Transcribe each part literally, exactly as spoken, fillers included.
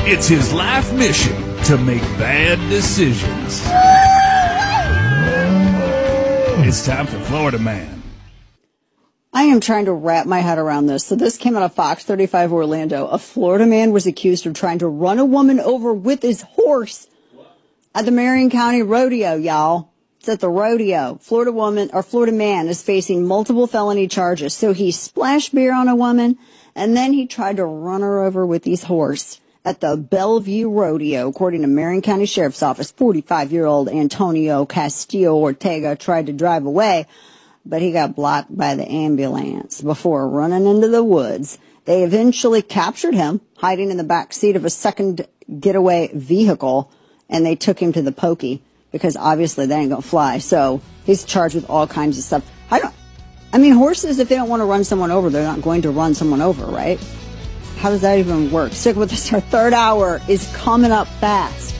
It's his life mission to make bad decisions. It's time for Florida Man. I am trying to wrap my head around this. So this came out of Fox thirty-five Orlando. A Florida man was accused of trying to run a woman over with his horse at the Marion County Rodeo, y'all. It's at the rodeo. Florida woman or Florida man is facing multiple felony charges. So he splashed beer on a woman and then he tried to run her over with his horse at the Bellevue Rodeo. According to Marion County Sheriff's Office, forty-five-year-old Antonio Castillo Ortega tried to drive away, but he got blocked by the ambulance before running into the woods. They eventually captured him hiding in the back seat of a second getaway vehicle, and they took him to the pokey because obviously they ain't gonna fly. So he's charged with all kinds of stuff. I don't, I mean, horses, if they don't want to run someone over, they're not going to run someone over, right? How does that even work? Stick with us. Our third hour is coming up fast.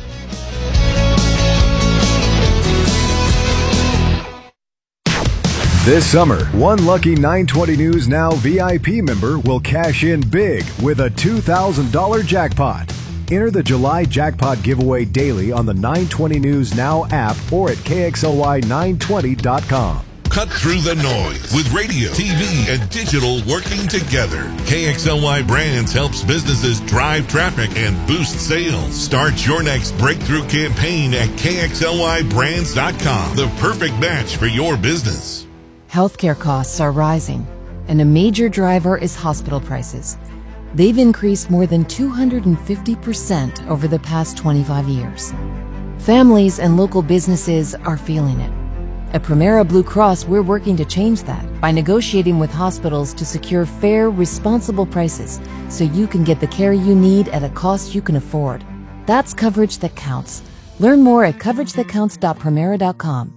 This summer, one lucky nine twenty News Now V I P member will cash in big with a two thousand dollars jackpot. Enter the July jackpot giveaway daily on the nine twenty News Now app or at K X L Y nine twenty dot com. Cut through the noise with radio, T V, and digital working together. K X L Y Brands helps businesses drive traffic and boost sales. Start your next breakthrough campaign at K X L Y brands dot com. The perfect match for your business. Healthcare costs are rising, and a major driver is hospital prices. They've increased more than two hundred fifty percent over the past twenty-five years. Families and local businesses are feeling it. At Premera Blue Cross, we're working to change that by negotiating with hospitals to secure fair, responsible prices so you can get the care you need at a cost you can afford. That's coverage that counts. Learn more at coverage that counts dot premera dot com.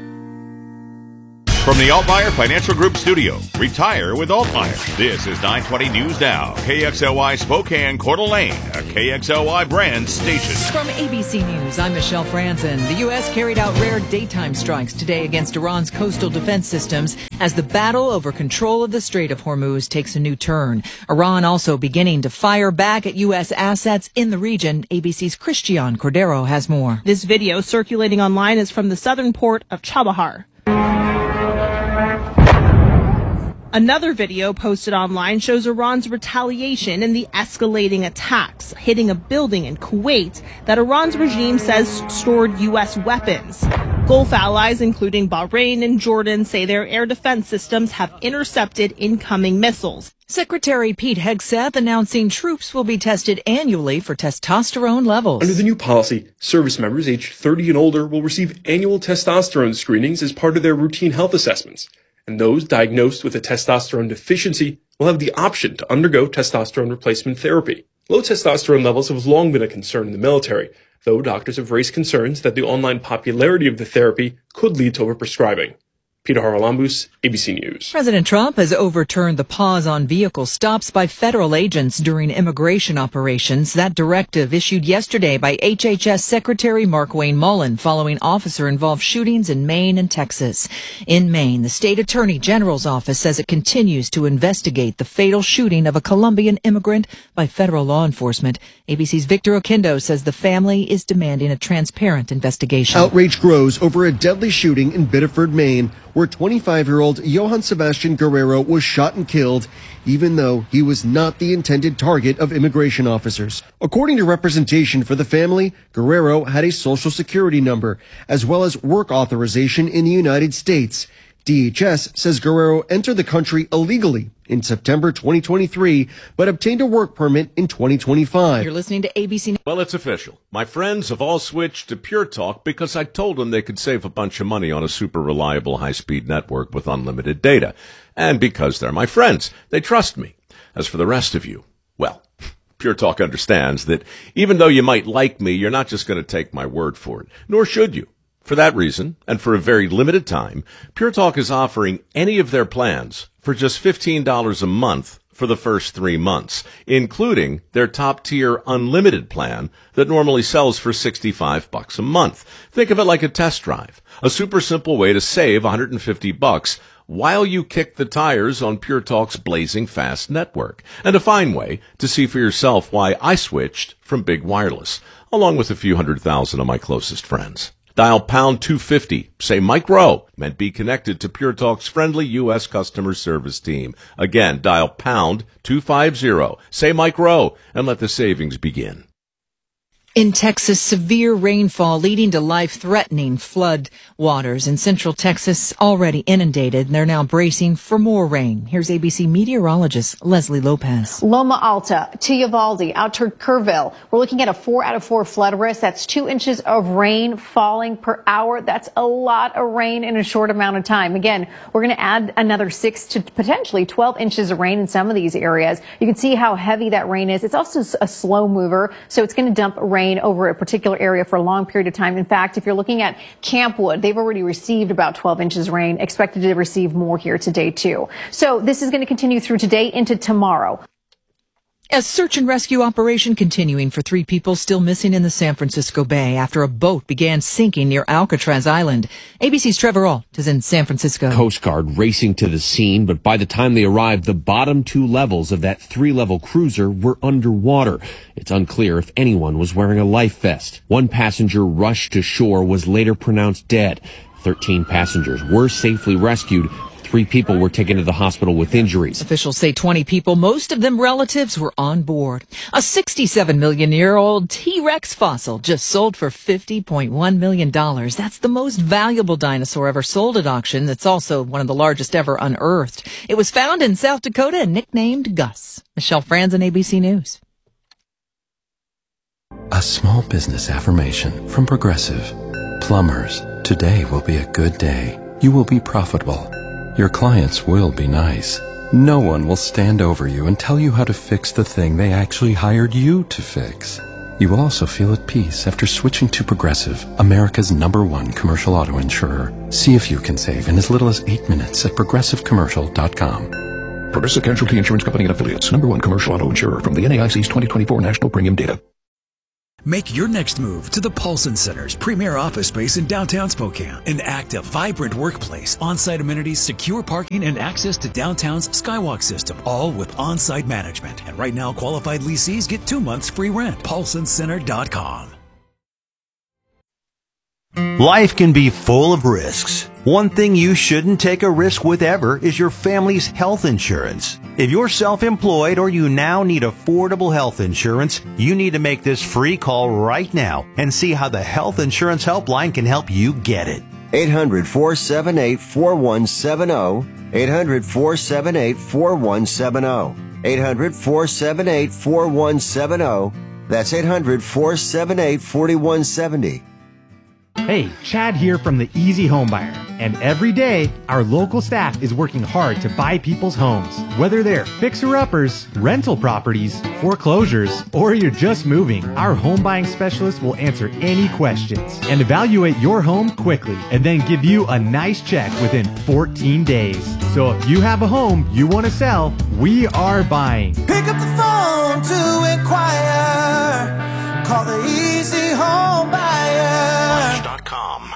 From the Altmaier Financial Group studio, retire with Altmaier. This is nine twenty News Now, K X L Y Spokane, Coeur d'Alene, a K X L Y brand station. From A B C News, I'm Michelle Franzen. The U S carried out rare daytime strikes today against Iran's coastal defense systems as the battle over control of the Strait of Hormuz takes a new turn. Iran also beginning to fire back at U S assets in the region. A B C's Christian Cordero has more. This video circulating online is from the southern port of Chabahar. Another video posted online shows Iran's retaliation in the escalating attacks, hitting a building in Kuwait that Iran's regime says stored U S weapons. Gulf allies, including Bahrain and Jordan, say their air defense systems have intercepted incoming missiles. Secretary Pete Hegseth announcing troops will be tested annually for testosterone levels. Under the new policy, service members aged thirty and older will receive annual testosterone screenings as part of their routine health assessments. And those diagnosed with a testosterone deficiency will have the option to undergo testosterone replacement therapy. Low testosterone levels have long been a concern in the military, though doctors have raised concerns that the online popularity of the therapy could lead to overprescribing. Peter Haralambous, A B C News. President Trump has overturned the pause on vehicle stops by federal agents during immigration operations. That directive issued yesterday by H H S Secretary Markwayne Mullin following officer-involved shootings in Maine and Texas. In Maine, the state attorney general's office says it continues to investigate the fatal shooting of a Colombian immigrant by federal law enforcement. A B C's Victor Oquendo says the family is demanding a transparent investigation. Outrage grows over a deadly shooting in Biddeford, Maine, where twenty-five-year-old Johan Sebastian Guerrero was shot and killed, even though he was not the intended target of immigration officers. According to representation for the family, Guerrero had a social security number, as well as work authorization in the United States. D H S says Guerrero entered the country illegally in September twenty twenty-three, but obtained a work permit in twenty twenty-five. You're listening to A B C. Well, it's official. My friends have all switched to Pure Talk because I told them they could save a bunch of money on a super reliable high-speed network with unlimited data. And because they're my friends, they trust me. As for the rest of you, well, Pure Talk understands that even though you might like me, you're not just going to take my word for it, nor should you. For that reason, and for a very limited time, Pure Talk is offering any of their plans for just fifteen dollars a month for the first three months, including their top-tier unlimited plan that normally sells for sixty-five bucks a month. Think of it like a test drive, a super simple way to save one hundred fifty bucks while you kick the tires on Pure Talk's blazing fast network, and a fine way to see for yourself why I switched from big wireless, along with a few hundred thousand of my closest friends. Dial pound two fifty, say Mike Rowe, and be connected to Pure Talk's friendly U S customer service team. Again, dial pound two fifty, say Mike Rowe, and let the savings begin. In Texas, severe rainfall leading to life-threatening flood waters in central Texas already inundated, and they're now bracing for more rain. Here's A B C meteorologist Leslie Lopez. Loma Alta to Uvalde, out to Kerrville. We're looking at a four out of four flood risk. That's two inches of rain falling per hour. That's a lot of rain in a short amount of time. Again, we're going to add another six to potentially twelve inches of rain in some of these areas. You can see how heavy that rain is. It's also a slow mover, so it's going to dump rain over a particular area for a long period of time. In fact, if you're looking at Campwood, they've already received about twelve inches of rain, expected to receive more here today too. So this is going to continue through today into tomorrow. A search and rescue operation continuing for three people still missing in the San Francisco Bay after a boat began sinking near Alcatraz Island. A B C's Trevor Ault is in San Francisco. Coast Guard racing to the scene, but by the time they arrived, the bottom two levels of that three-level cruiser were underwater. It's unclear if anyone was wearing a life vest. One passenger rushed to shore was later pronounced dead. Thirteen passengers were safely rescued. Three people were taken to the hospital with injuries. Officials say twenty people, most of them relatives, were on board. A sixty-seven million year old T-Rex fossil just sold for fifty point one million dollars. That's the most valuable dinosaur ever sold at auction. That's also one of the largest ever unearthed. It was found in South Dakota and nicknamed Gus. Michelle Franzen, A B C News. A small business affirmation from Progressive. Plumbers, today will be a good day. You will be profitable. Your clients will be nice. No one will stand over you and tell you how to fix the thing they actually hired you to fix. You will also feel at peace after switching to Progressive, America's number one commercial auto insurer. See if you can save in as little as eight minutes at progressive commercial dot com. Progressive Casualty Insurance Company and Affiliates, number one commercial auto insurer from the N A I C's twenty twenty-four National Premium Data. Make your next move to the Paulson Center's premier office space in downtown Spokane. An active, vibrant workplace, on-site amenities, secure parking, and access to downtown's Skywalk system, all with on-site management. And right now, qualified lessees get two months free rent. Paulson Center dot com. Life can be full of risks. One thing you shouldn't take a risk with ever is your family's health insurance. If you're self-employed or you now need affordable health insurance, you need to make this free call right now and see how the Health Insurance Helpline can help you get it. eight hundred, four seven eight, four one seven zero. eight hundred, four seven eight, four one seven zero. eight hundred, four seven eight, four one seven zero. That's eight hundred, four seven eight, four one seven zero. Hey, Chad here from the Easy Home Buyer. And every day, our local staff is working hard to buy people's homes. Whether they're fixer-uppers, rental properties, foreclosures, or you're just moving, our home buying specialists will answer any questions and evaluate your home quickly and then give you a nice check within fourteen days. So if you have a home you want to sell, we are buying. Pick up the phone to inquire. Call the Easy Home Buyer. Lash dot com.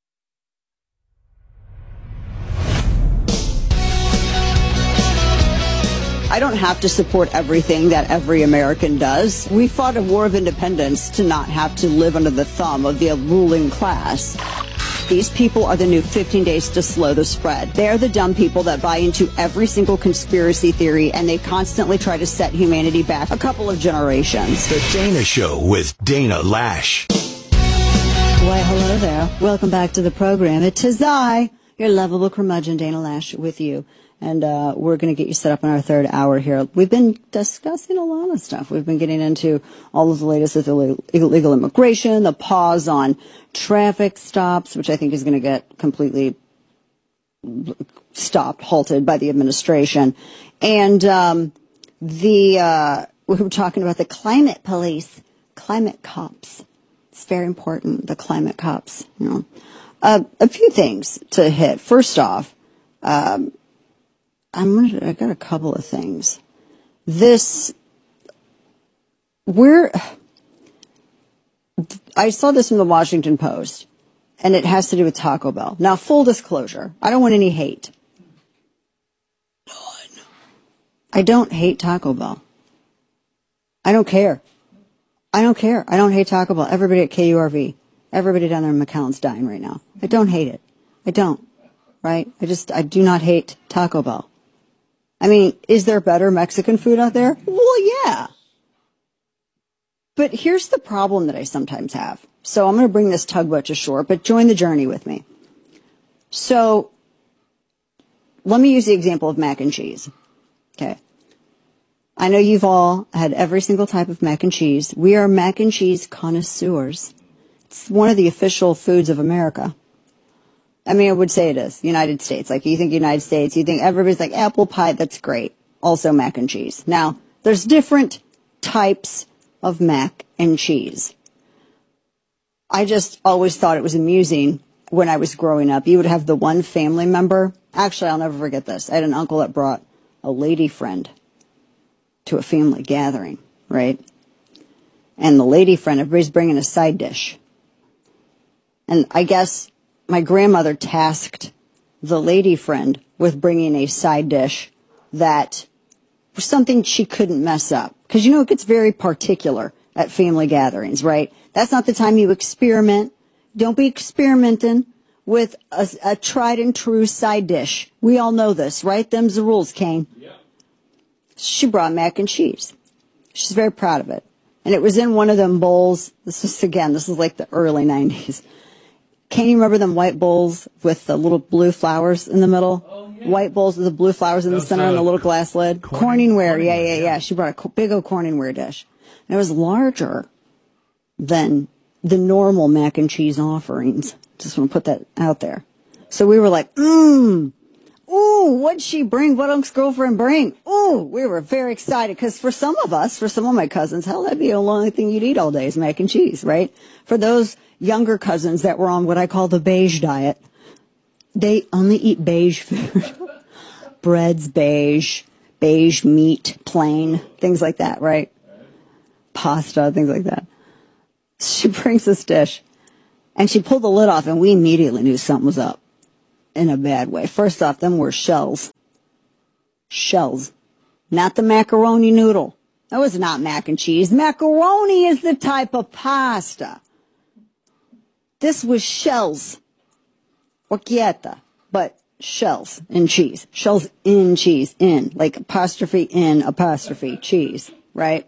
I don't have to support everything that every American does. We fought a war of independence to not have to live under the thumb of the ruling class. These people are the new fifteen days to slow the spread. They are the dumb people that buy into every single conspiracy theory, and they constantly try to set humanity back a couple of generations. The Dana Show with Dana Lash. Why, hello there. Welcome back to the program. It is I, your lovable curmudgeon, Dana Lash, with you. And uh, we're going to get you set up in our third hour here. We've been discussing a lot of stuff. We've been getting into all of the latest with illegal, illegal immigration, the pause on traffic stops, which I think is going to get completely stopped, halted by the administration. And um, the uh, we were talking about the climate police, climate cops. It's very important, the climate cops. You know, uh, a few things to hit. First off, um, I'm gonna, I got a couple of things. This, we're, I saw this in the Washington Post, and it has to do with Taco Bell. Now, full disclosure, I don't want any hate. I don't hate Taco Bell. I don't care. I don't care. I don't hate Taco Bell. Everybody at K U R V, everybody down there in McAllen's dying right now. I don't hate it. I don't. Right? I just, I do not hate Taco Bell. I mean, is there better Mexican food out there? Well, yeah. But here's the problem that I sometimes have. So I'm going to bring this tugboat to shore, but join the journey with me. So let me use the example of mac and cheese. Okay. I know you've all had every single type of mac and cheese. We are mac and cheese connoisseurs. It's one of the official foods of America. I mean, I would say it is. United States. Like, you think United States, you think everybody's like apple pie, that's great. Also mac and cheese. Now, there's different types of mac and cheese. I just always thought it was amusing when I was growing up. You would have the one family member. Actually, I'll never forget this. I had an uncle that brought a lady friend to a family gathering, right? And the lady friend, everybody's bringing a side dish. And I guess my grandmother tasked the lady friend with bringing a side dish that was something she couldn't mess up. Because, you know, it gets very particular at family gatherings, right? That's not the time you experiment. Don't be experimenting with a, a tried and true side dish. We all know this, right? Them's the rules, Kane. Yeah. She brought mac and cheese. She's very proud of it. And it was in one of them bowls. This is, again, this is like the early nineties. Can you remember them white bowls with the little blue flowers in the middle? Oh, yeah. White bowls with the blue flowers in the center and the little glass lid. Corningware. Corningware. Yeah, yeah, yeah. She brought a big old Corningware dish. And it was larger than the normal mac and cheese offerings. Just want to put that out there. So we were like, mmm, ooh, what'd she bring? What Unc's girlfriend bring? Ooh, we were very excited because for some of us, for some of my cousins, hell, that'd be the only thing you'd eat all day is mac and cheese, right? For those younger cousins that were on what I call the beige diet, they only eat beige food. Breads, beige, beige meat, plain, things like that, right? Pasta, things like that. She brings this dish, and she pulled the lid off, and we immediately knew something was up in a bad way. First off, them were shells. Shells. Not the macaroni noodle. That was not mac and cheese. Macaroni is the type of pasta. This was shells. Orchietta, but shells in cheese. Shells in cheese, in. Like apostrophe in apostrophe cheese, right?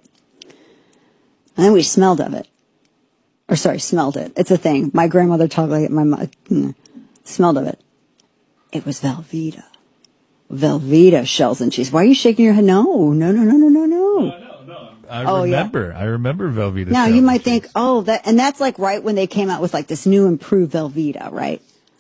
And then we smelled of it. Or sorry, smelled it. It's a thing. My grandmother talked like it. My mother mm, smelled of it. It was Velveeta. Velveeta shells and cheese. Why are you shaking your head? No, no, no, no, no, no, no. I oh, remember. Yeah. I remember Velveeta. Now you might think, oh, that, and that's like right when they came out with like this new improved Velveeta, right?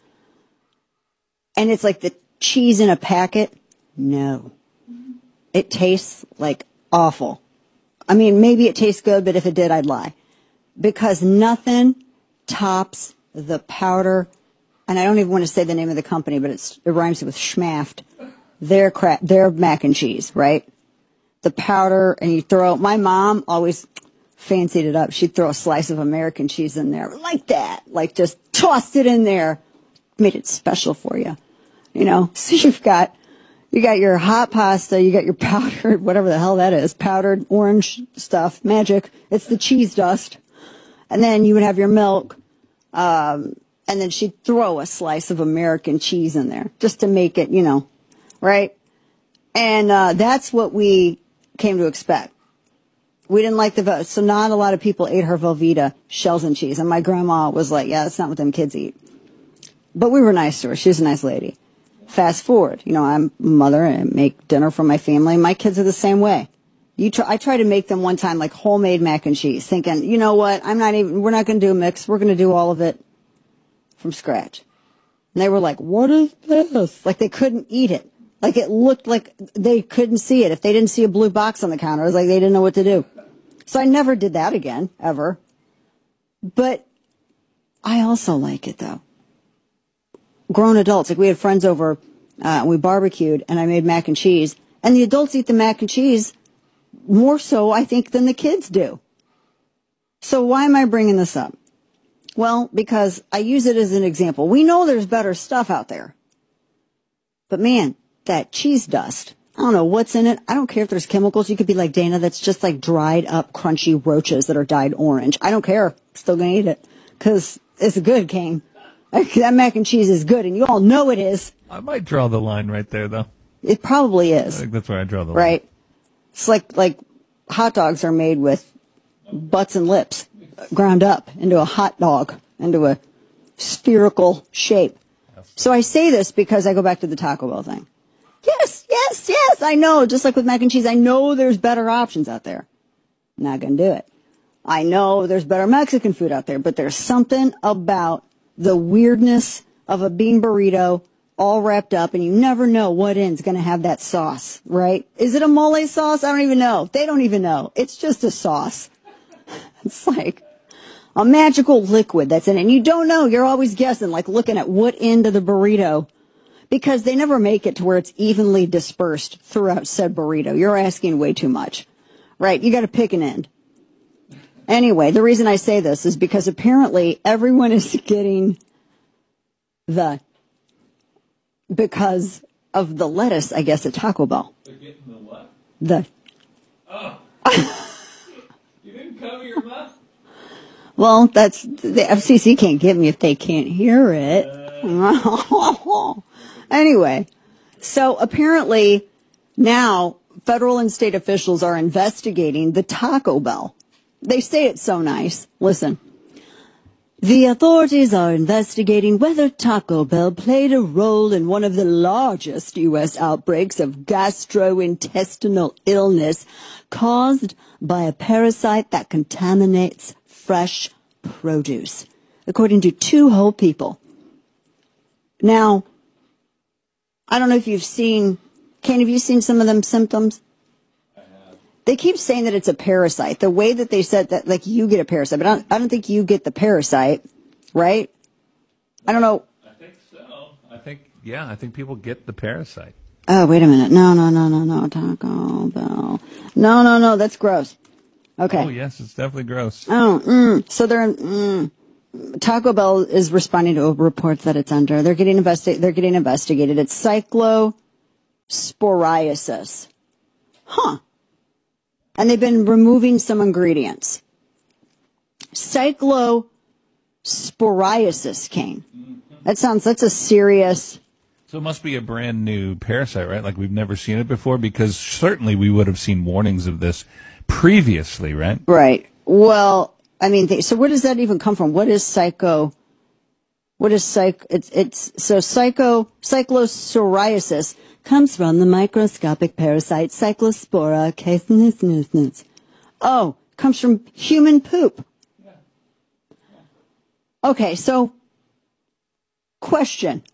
And it's like the cheese in a packet. No, it tastes like awful. I mean, maybe it tastes good, but if it did, I'd lie. Because nothing tops the powder, and I don't even want to say the name of the company, but it's, it rhymes with Schmaft. Their crap, their mac and cheese, right? The powder, and you throw, my mom always fancied it up. She'd throw a slice of American cheese in there, like that, like just tossed it in there, made it special for you, you know? So you've got, you got your hot pasta, you got your powdered, whatever the hell that is, powdered orange stuff, magic. It's the cheese dust. And then you would have your milk, um, and then she'd throw a slice of American cheese in there just to make it, you know, right? And uh, that's what we came to expect. We didn't like the, so not a lot of people ate her Velveeta shells and cheese. And my grandma was like, yeah, that's not what them kids eat. But we were nice to her. She was a nice lady. Fast forward, you know, I'm a mother and I make dinner for my family. My kids are the same way. You try, I tried to make them one time like homemade mac and cheese, thinking, you know what, I'm not even, we're not going to do a mix. We're going to do all of it from scratch. And they were like, what is this? Like they couldn't eat it. Like it looked like they couldn't see it. If they didn't see a blue box on the counter, it was like they didn't know what to do. So I never did that again, ever. But I also like it though. Grown adults, like we had friends over, uh, and we barbecued and I made mac and cheese. And the adults eat the mac and cheese more so, I think, than the kids do. So why am I bringing this up? Well, because I use it as an example. We know there's better stuff out there. But man, that cheese dust I don't know what's in it. I don't care if there's chemicals. You could be like Dana, that's just like dried up crunchy roaches that are dyed orange. I don't care. I'm still going to eat it because it's good, King. That mac and cheese is good, and you all know it is. I might draw the line right there, though. It probably is. I think that's where I draw the line. Right. It's like, like hot dogs are made with butts and lips ground up into a hot dog, into a spherical shape. So I say this because I go back to the Taco Bell thing. Yes, yes, yes, I know. Just like with mac and cheese, I know there's better options out there. Not going to do it. I know there's better Mexican food out there, but there's something about the weirdness of a bean burrito all wrapped up, and you never know what end's going to have that sauce, right? Is it a mole sauce? I don't even know. They don't even know. It's just a sauce. It's like a magical liquid that's in it. And you don't know. You're always guessing, like looking at what end of the burrito, because they never make it to where it's evenly dispersed throughout said burrito. You're asking way too much, right? You got to pick an end. Anyway, the reason I say this is because apparently everyone is getting the, because of the lettuce, I guess, at Taco Bell. They're getting the what? The. Oh. You didn't cover your mouth? Well, that's, the F C C can't get me if they can't hear it. Uh. Anyway, so apparently now federal and state officials are investigating the Taco Bell. They say it's so nice. Listen. The authorities are investigating whether Taco Bell played a role in one of the largest U S outbreaks of gastrointestinal illness caused by a parasite that contaminates fresh produce, according to two whole people. Now, I don't know if you've seen, Kane, have you seen some of them symptoms? They keep saying that it's a parasite. The way that they said that, like, you get a parasite, but I don't, I don't think you get the parasite, right? I don't know. I think so. I think, yeah, I think people get the parasite. Oh, wait a minute. No, no, no, no, no. Taco Bell. No, no, no. That's gross. Okay. Oh, yes, it's definitely gross. Oh, mm. So they're, mm. Taco Bell is responding to a report that it's under. They're getting investi- They're getting investigated. It's cyclosporiasis. Huh. And they've been removing some ingredients. Cyclosporiasis, Kane. That sounds, that's a serious. So it must be a brand new parasite, right? Like we've never seen it before, because certainly we would have seen warnings of this previously, right? Right. Well, I mean, they, so where does that even come from? What is psycho? What is psych? It's, it's, so psycho, cyclosporiasis comes from the microscopic parasite Cyclospora casenis. Oh, comes from human poop. Okay, so, question.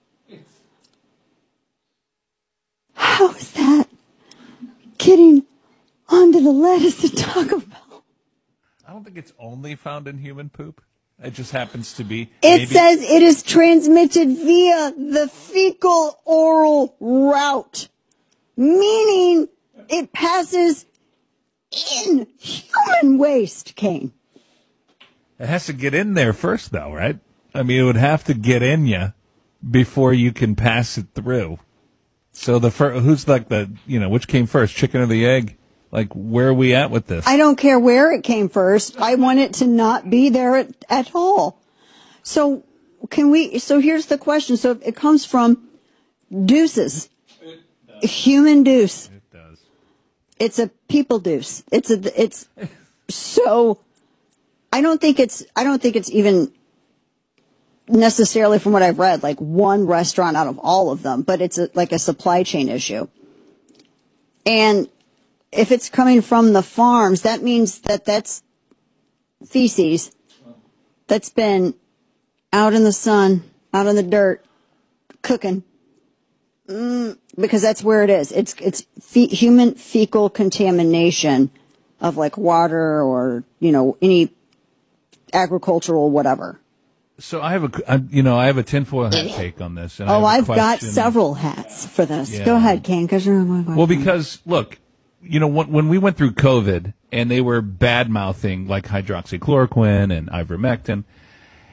How is that getting onto the lettuce to Taco Bell? I don't think it's only found in human poop. It just happens to be. It maybe. says it is transmitted via the fecal oral route, meaning it passes in human waste, Kane. It has to get in there first, though, right? I mean, it would have to get in you before you can pass it through. So the fir- who's like the, you know, which came first, chicken or the egg? Like, where are we at with this? I don't care where it came first. I want it to not be there at, at all. So can we, so here's the question. So it comes from deuces, human deuce. It does. It's a people deuce. It's a, it's so, I don't think it's, I don't think it's even necessarily from what I've read, like one restaurant out of all of them, but it's a, like a supply chain issue. And if it's coming from the farms, that means that that's feces that's been out in the sun, out in the dirt, cooking, mm, because that's where it is. It's it's fe- human fecal contamination of like water or, you know, any agricultural whatever. So I have a, I, you know, I have a tinfoil hat take on this. And oh, I have I've a got question. several hats for this. Yeah. Go ahead, Kane. Cause you're well, because look, you know, when, when we went through COVID and they were bad mouthing like hydroxychloroquine and ivermectin,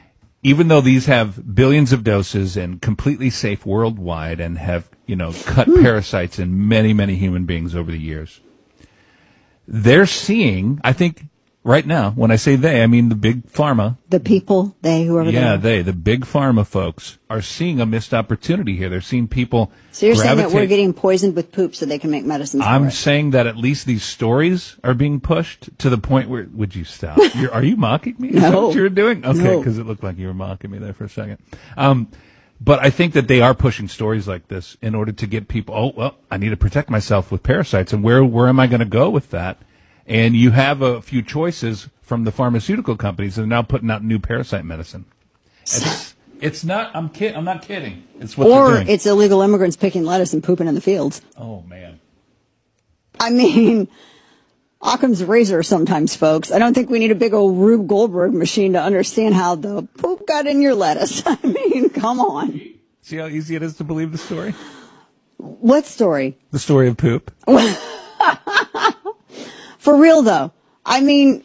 even though these have billions of doses and completely safe worldwide and have, you know, cut mm. parasites in many, many human beings over the years, they're seeing, I think, right now, when I say they, I mean the big pharma. The people, they, whoever they are. Yeah, they, the big pharma folks, are seeing a missed opportunity here. They're seeing people So you're gravitate. saying that we're getting poisoned with poop so they can make medicines for I'm it. saying that at least these stories are being pushed to the point where, would you stop? You're, are you mocking me? Is No. that what you were doing? Okay, No. because it looked like you were mocking me there for a second. Um, but I think that they are pushing stories like this in order to get people, oh, well, I need to protect myself with parasites. And where, where am I going to go with that? And you have a few choices from the pharmaceutical companies that are now putting out new parasite medicine. It's, it's not, I'm kid, I'm not kidding. It's what Or they're doing. it's illegal immigrants picking lettuce and pooping in the fields. Oh, man. I mean, Occam's razor sometimes, folks. I don't think we need a big old Rube Goldberg machine to understand how the poop got in your lettuce. I mean, come on. See how easy it is to believe the story? What story? The story of poop. For real, though. I mean,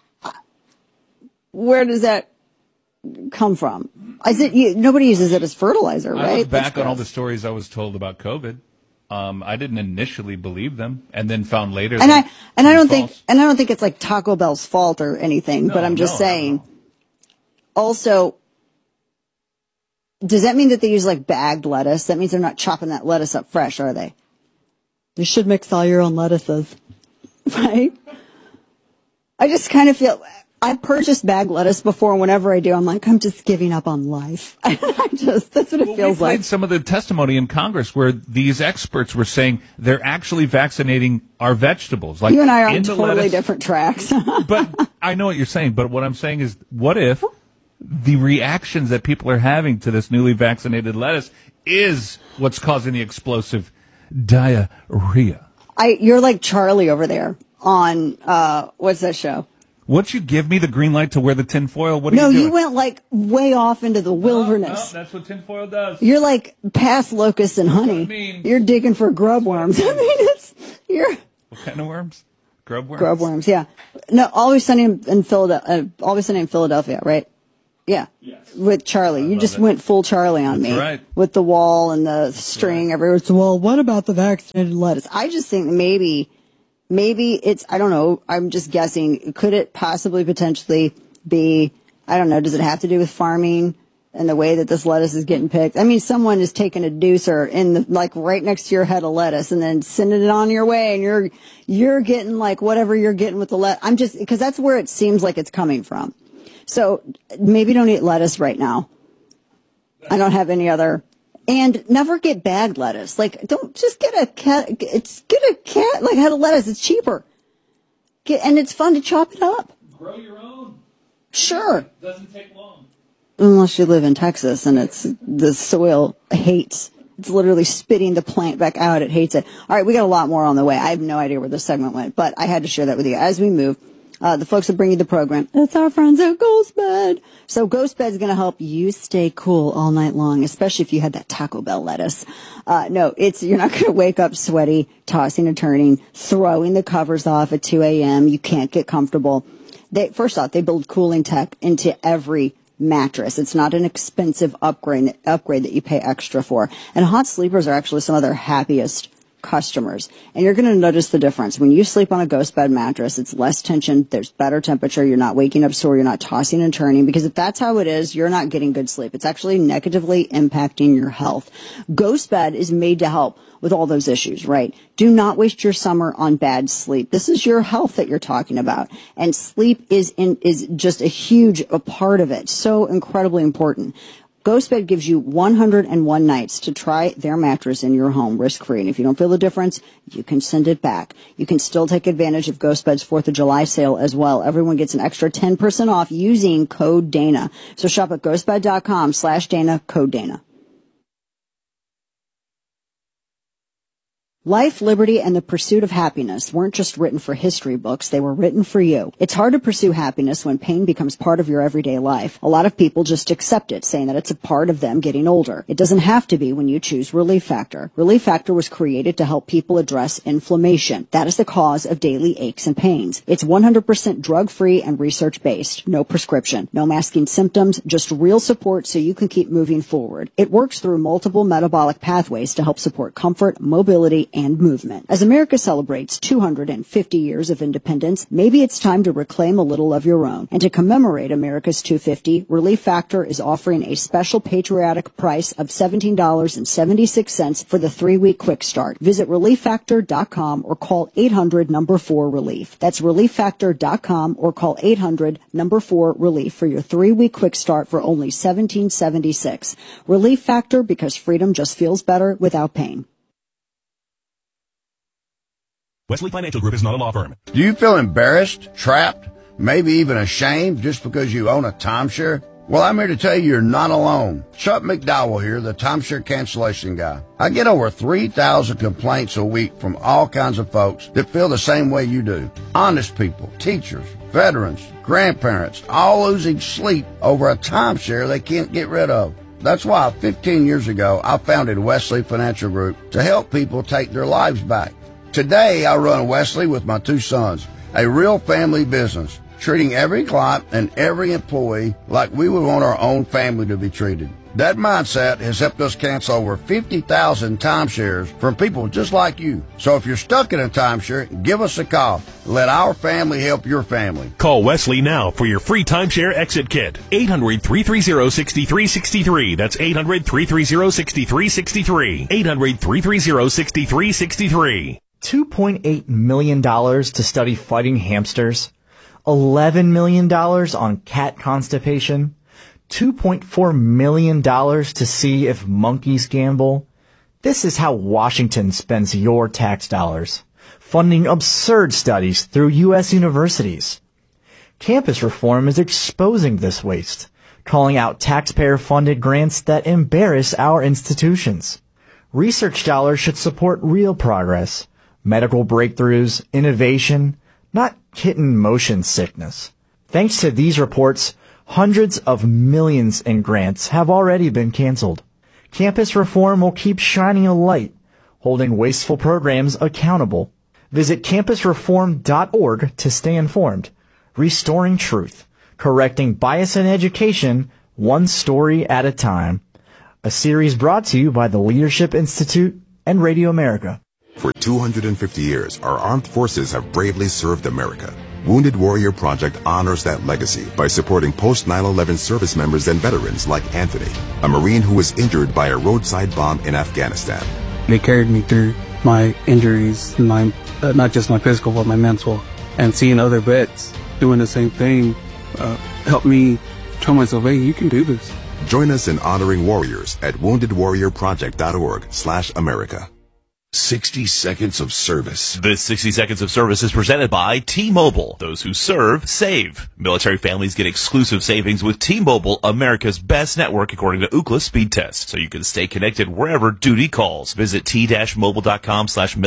where does that come from? Is it, you, nobody uses it as fertilizer, right? I look back That's on all gross. the stories I was told about COVID. Um, I didn't initially believe them, and then found later. And that I and I don't false. think and I don't think it's like Taco Bell's fault or anything, No, but I'm just no, saying. Also, does that mean that they use like bagged lettuce? That means they're not chopping that lettuce up fresh, are they? You should mix all your own lettuces, right? I just kind of feel I purchased bagged lettuce before, and whenever I do, I'm like, I'm just giving up on life. I just that's what it Well, feels we played like. some of the testimony in Congress where these experts were saying they're actually vaccinating our vegetables. Like You and I are in on the totally lettuce. different tracks. But I know what you're saying. But what I'm saying is, what if the reactions that people are having to this newly vaccinated lettuce is what's causing the explosive diarrhea? I you're like Charlie over there on uh what's that show? Once you give me the green light to wear the tinfoil, what are No, you doing? you went like way off into the wilderness. No, that's what tinfoil does. You're like past locusts and honey. I mean. You're digging for grub worms. I mean, it's you're What kind of worms? Grub worms? grub worms. Yeah. No, Always Sunny in, in Philadelphia. Uh, Always Sunny in Philadelphia, right? Yeah. Yes. With Charlie, you just it. went full Charlie on That's me. right. With the wall and the string everywhere. So, well, what about the vaccinated lettuce? I just think maybe. Maybe it's, I don't know, I'm just guessing. Could it possibly potentially be, I don't know, does it have to do with farming and the way that this lettuce is getting picked? I mean, someone is taking a deucer in the, like right next to your head of lettuce and then sending it on your way and you're, you're getting like whatever you're getting with the lettuce. I'm just, because that's where it seems like it's coming from. So maybe don't eat lettuce right now. I don't have any other. And never get bagged lettuce. Like, don't just get a cat. It's get a cat like head of lettuce. It's cheaper. Get and it's fun to chop it up. Grow your own. Sure. Doesn't take long. Unless you live in Texas and it's the soil hates. It's literally spitting the plant back out. It hates it. All right, we got a lot more on the way. I have no idea where this segment went, but I had to share that with you as we move. Uh, the folks that bring you the program, it's our friends at GhostBed. So GhostBed is going to help you stay cool all night long, especially if you had that Taco Bell lettuce. Uh, no, it's, you're not going to wake up sweaty, tossing and turning, throwing the covers off at two a.m. You can't get comfortable. They, first off, they build cooling tech into every mattress. It's not an expensive upgrade, upgrade that you pay extra for. And hot sleepers are actually some of their happiest customers. And you're going to notice the difference. When you sleep on a GhostBed mattress, it's less tension, there's better temperature, you're not waking up sore, you're not tossing and turning, because if that's how it is, you're not getting good sleep. It's actually negatively impacting your health. GhostBed is made to help with all those issues, right? Do not waste your summer on bad sleep. This is your health that you're talking about. And sleep is in, is just a huge a part of it. So incredibly important. GhostBed gives you one hundred one nights to try their mattress in your home risk-free. And if you don't feel the difference, you can send it back. You can still take advantage of GhostBed's fourth of July sale as well. Everyone gets an extra ten percent off using code Dana. So shop at ghostbed.com slash Dana, code Dana. Life, liberty, and the pursuit of happiness weren't just written for history books, they were written for you. It's hard to pursue happiness when pain becomes part of your everyday life. A lot of people just accept it, saying that it's a part of them getting older. It doesn't have to be when you choose Relief Factor. Relief Factor was created to help people address inflammation. That is the cause of daily aches and pains. It's one hundred percent drug-free and research-based. No prescription. No masking symptoms, just real support so you can keep moving forward. It works through multiple metabolic pathways to help support comfort, mobility, and movement. As America celebrates two hundred fifty years of independence, maybe it's time to reclaim a little of your own. And to commemorate America's two hundred fifty, Relief Factor is offering a special patriotic price of seventeen dollars and seventy-six cents for the three-week quick start. Visit relief factor dot com or call eight hundred number four relief. That's relief factor dot com or call eight hundred number four relief for your three-week quick start for only seventeen seventy-six. Relief Factor, because freedom just feels better without pain. Wesley Financial Group is not a law firm. Do you feel embarrassed, trapped, maybe even ashamed just because you own a timeshare? Well, I'm here to tell you you're not alone. Chuck McDowell here, the timeshare cancellation guy. I get over three thousand complaints a week from all kinds of folks that feel the same way you do. Honest people, teachers, veterans, grandparents, all losing sleep over a timeshare they can't get rid of. That's why fifteen years ago, I founded Wesley Financial Group to help people take their lives back. Today, I run Wesley with my two sons, a real family business, treating every client and every employee like we would want our own family to be treated. That mindset has helped us cancel over fifty thousand timeshares from people just like you. So if you're stuck in a timeshare, give us a call. Let our family help your family. Call Wesley now for your free timeshare exit kit. eight hundred, three three zero, six three six three. That's eight hundred, three three zero, six three six three. eight hundred, three three zero, six three six three. two point eight million dollars to study fighting hamsters, eleven million dollars on cat constipation, two point four million dollars to see if monkeys gamble. This is how Washington spends your tax dollars, funding absurd studies through U S universities. Campus reform is exposing this waste, calling out taxpayer-funded grants that embarrass our institutions. Research dollars should support real progress, medical breakthroughs, innovation, not kitten motion sickness. Thanks to these reports, hundreds of millions in grants have already been canceled. Campus reform will keep shining a light, holding wasteful programs accountable. Visit campus reform dot org to stay informed. Restoring truth, correcting bias in education, one story at a time. A series brought to you by the Leadership Institute and Radio America. For two hundred fifty years, our armed forces have bravely served America. Wounded Warrior Project honors that legacy by supporting post nine eleven service members and veterans like Anthony, a Marine who was injured by a roadside bomb in Afghanistan. They carried me through my injuries, my uh, not just my physical, but my mental. And seeing other vets doing the same thing uh, helped me tell myself, hey, you can do this. Join us in honoring warriors at wounded warrior project dot org slash America. sixty seconds of service. This sixty seconds of service is presented by T-Mobile. Those who serve, save. Military families get exclusive savings with T-Mobile, America's best network according to Ookla speed test. So you can stay connected wherever duty calls. Visit t mobile dot com slash